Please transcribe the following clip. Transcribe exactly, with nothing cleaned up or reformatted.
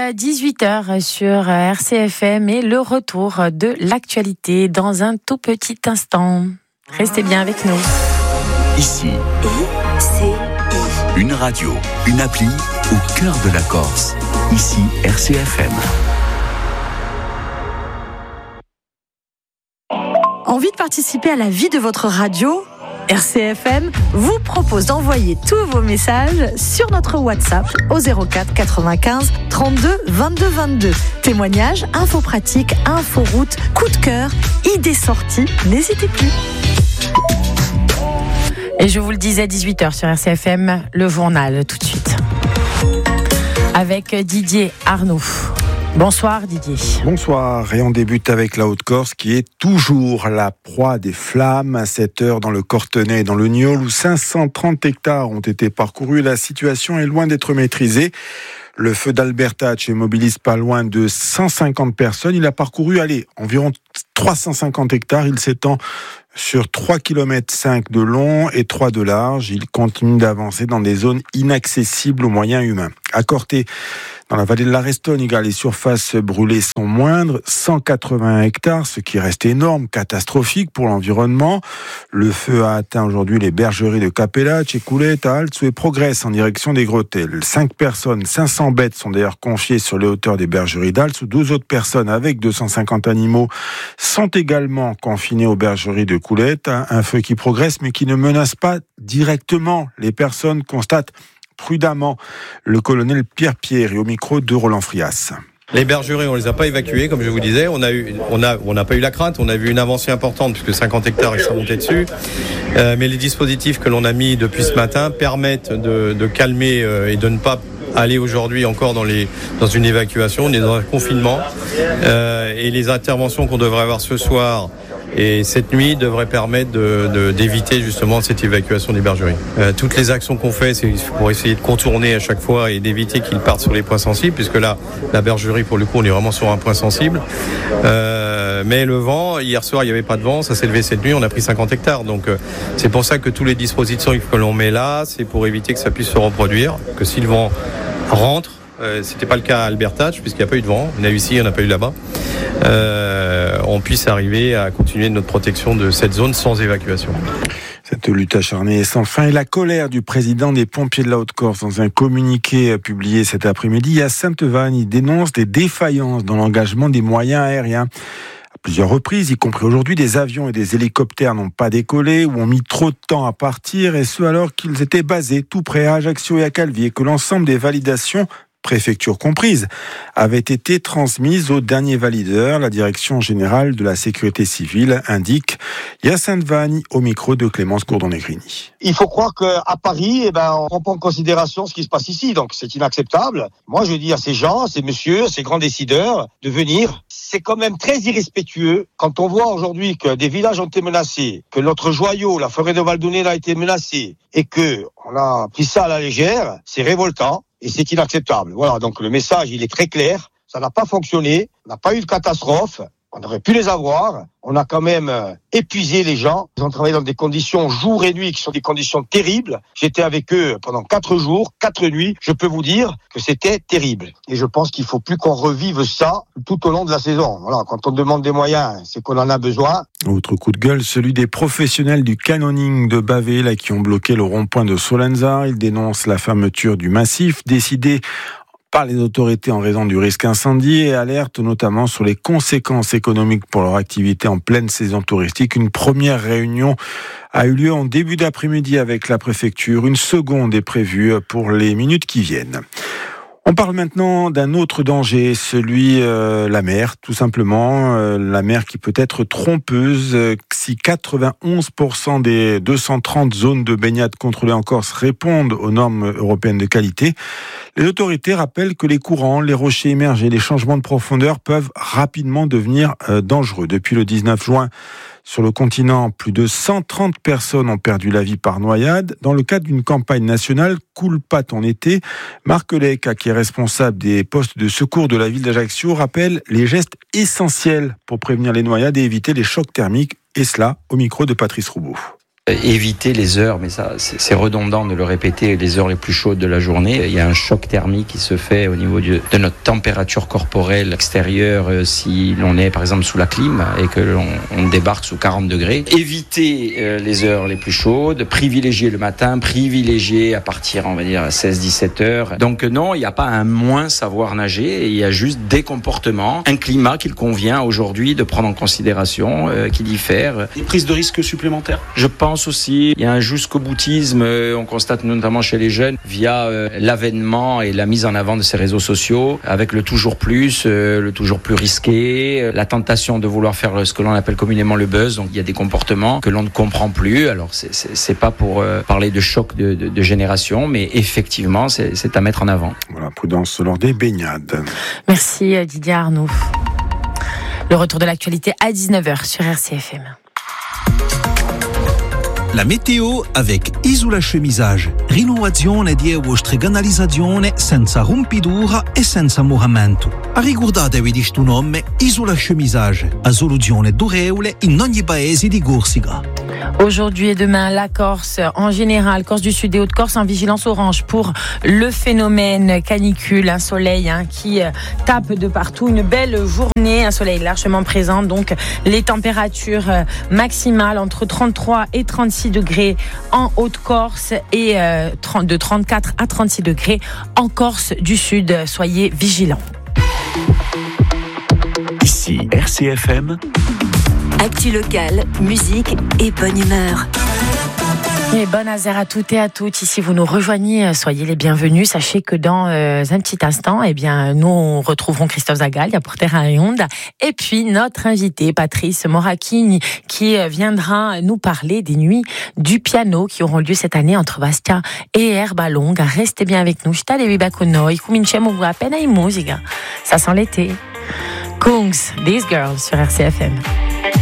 dix-huit heures sur R C F M et le retour de l'actualité dans un tout petit instant. Restez bien avec nous. Ici, I C I. Une radio, une appli au cœur de la Corse. Ici, R C F M. Envie de participer à la vie de votre radio ? R C F M vous propose d'envoyer tous vos messages sur notre WhatsApp au zéro quatre quatre-vingt-quinze trente-deux vingt-deux vingt-deux. Témoignages, infos pratiques, infos routes, coup de cœur, idées sorties, n'hésitez plus. Et je vous le disais, dix-huit heures sur R C F M, le journal tout de suite. Avec Didier Arnaud. Bonsoir Didier. Bonsoir, et on débute avec la Haute-Corse qui est toujours la proie des flammes à cette heure dans le Cortenay et dans le Niol où cinq cent trente hectares ont été parcourus. La situation est loin d'être maîtrisée. Le feu d'Albertach mobilise pas loin de cent cinquante personnes. Il a parcouru, allez, environ trois cent cinquante hectares. Il s'étend sur trois virgule cinq kilomètres de long et trois de large. Il continue d'avancer dans des zones inaccessibles aux moyens humains. À Corté, dans la vallée de la Restoniga, les surfaces brûlées sont moindres, cent quatre-vingts hectares, ce qui reste énorme, catastrophique pour l'environnement. Le feu a atteint aujourd'hui les bergeries de Capella, Tchekoulette, Altsu et progresse en direction des Grotelles. Cinq personnes, cinq cents bêtes sont d'ailleurs confiées sur les hauteurs des bergeries d'Altsu. douze autres personnes avec deux cent cinquante animaux sont également confinées aux bergeries de Coulette. Un feu qui progresse mais qui ne menace pas directement les personnes, constatent prudemment le colonel Pierre Pierre et au micro de Roland Frias. Les bergeries, on les a pas évacuées, comme je vous disais. On a eu, on a, on n'a pas eu la crainte. On a vu une avancée importante puisque cinquante hectares ils sont montés dessus. Euh, mais les dispositifs que l'on a mis depuis ce matin permettent de, de calmer euh, et de ne pas aller aujourd'hui encore dans les dans une évacuation. On est dans un confinement euh, et les interventions qu'on devrait avoir ce soir et cette nuit devrait permettre de, de, d'éviter justement cette évacuation des bergeries. Euh, toutes les actions qu'on fait, c'est pour essayer de contourner à chaque fois et d'éviter qu'ils partent sur les points sensibles, puisque là, la bergerie, pour le coup, on est vraiment sur un point sensible. Euh, mais le vent, hier soir, il n'y avait pas de vent, ça s'est levé cette nuit, on a pris cinquante hectares. Donc, euh, c'est pour ça que tous les dispositifs que l'on met là, c'est pour éviter que ça puisse se reproduire, que si le vent rentre, Euh, c'était pas le cas à Albertach puisqu'il n'y a pas eu de vent. Il y en a eu ici, il n'y en a pas eu là-bas. Euh, on puisse arriver à continuer notre protection de cette zone sans évacuation. Cette lutte acharnée est sans fin et la colère du président des pompiers de la Haute-Corse dans un communiqué publié cet après-midi à Sainte-Vanne. Il dénonce des défaillances dans l'engagement des moyens aériens. À plusieurs reprises, y compris aujourd'hui, des avions et des hélicoptères n'ont pas décollé ou ont mis trop de temps à partir et ce alors qu'ils étaient basés tout près à Ajaccio et à Calvi et que l'ensemble des validations, préfecture comprise, avait été transmise au dernier valideur. La direction générale de la sécurité civile indique Yacine Vanni au micro de Clémence Gourdon-Negrini. Il faut croire qu'à Paris, eh ben, on prend pas en considération ce qui se passe ici, donc c'est inacceptable. Moi, je dis à ces gens, à ces messieurs, à ces grands décideurs de venir. C'est quand même très irrespectueux quand on voit aujourd'hui que des villages ont été menacés, que notre joyau, la forêt de Valdonela, a été menacée et que on a pris ça à la légère. C'est révoltant. Et c'est inacceptable. Voilà, donc le message, il est très clair. Ça n'a pas fonctionné. On n'a pas eu de catastrophe. On aurait pu les avoir. On a quand même épuisé les gens. Ils ont travaillé dans des conditions jour et nuit qui sont des conditions terribles. J'étais avec eux pendant quatre jours, quatre nuits. Je peux vous dire que c'était terrible. Et je pense qu'il faut plus qu'on revive ça tout au long de la saison. Voilà, quand on demande des moyens, c'est qu'on en a besoin. Autre coup de gueule, celui des professionnels du canyoning de Bavé, là, qui ont bloqué le rond-point de Solenza. Ils dénoncent la fermeture du massif décidée par les autorités en raison du risque incendie et alertent notamment sur les conséquences économiques pour leur activité en pleine saison touristique. Une première réunion a eu lieu en début d'après-midi avec la préfecture. Une seconde est prévue pour les minutes qui viennent. On parle maintenant d'un autre danger, celui euh, la mer, tout simplement. Euh, la mer qui peut être trompeuse. Euh, si quatre-vingt-onze pour cent des deux cent trente zones de baignade contrôlées en Corse répondent aux normes européennes de qualité, les autorités rappellent que les courants, les rochers émergés, les changements de profondeur peuvent rapidement devenir euh, dangereux. Depuis le dix-neuf juin, sur le continent, plus de cent trente personnes ont perdu la vie par noyade. Dans le cadre d'une campagne nationale Coule pas ton été, Marc Leca, qui est responsable des postes de secours de la ville d'Ajaccio, rappelle les gestes essentiels pour prévenir les noyades et éviter les chocs thermiques. Et cela au micro de Patrice Roubaud. Éviter les heures, mais ça c'est, c'est redondant de le répéter, les heures les plus chaudes de la journée. Il y a un choc thermique qui se fait au niveau de, de notre température corporelle extérieure euh, si l'on est par exemple sous la clim et que l'on on débarque sous quarante degrés. Éviter euh, les heures les plus chaudes, privilégier le matin, privilégier à partir on va dire à seize dix-sept heures. Donc non, il n'y a pas un moins savoir nager, il y a juste des comportements, un climat qu'il convient aujourd'hui de prendre en considération, euh, qui diffère. Des prises de risques supplémentaires. Je pense aussi, il y a un jusqu'au boutisme, euh, on constate notamment chez les jeunes, via euh, l'avènement et la mise en avant de ces réseaux sociaux, avec le toujours plus, euh, le toujours plus risqué, euh, la tentation de vouloir faire ce que l'on appelle communément le buzz. Donc il y a des comportements que l'on ne comprend plus. Alors c'est, c'est, c'est pas pour euh, parler de choc de, de, de génération, mais effectivement c'est, c'est à mettre en avant. Voilà, prudence lors des baignades. Merci Didier Arnaud. Le retour de l'actualité à dix-neuf heures sur R C F M. La météo avec Isola Chemisage. Rinnovazione di vostre canalizzazione senza rompidura e senza muramento. Ricordatevi di sto nome Isola Chemisage, a soluzione durevole in ogni paese di Corsica. Aujourd'hui et demain, la Corse en général, Corse du Sud et Haute-Corse en vigilance orange pour le phénomène canicule, un soleil hein, qui euh, tape de partout, une belle journée, un soleil largement présent, donc les températures euh, maximales entre trente-trois et trente-six degrés en Haute-Corse et euh, trente, de trente-quatre à trente-six degrés en Corse du Sud. Soyez vigilants. Ici R C F M. Actu locale, musique et bonne humeur. Et bonne azère à toutes et à toutes. Ici, vous nous rejoignez, soyez les bienvenus. Sachez que dans euh, un petit instant, eh bien, nous retrouverons Christophe Zagal, à Porter à Honda, et puis notre invité, Patrice Moracchini, qui viendra nous parler des nuits du piano qui auront lieu cette année entre Bastia et Erbalonga. Restez bien avec nous. Ça sent l'été. Kungs, These Girls sur R C F M.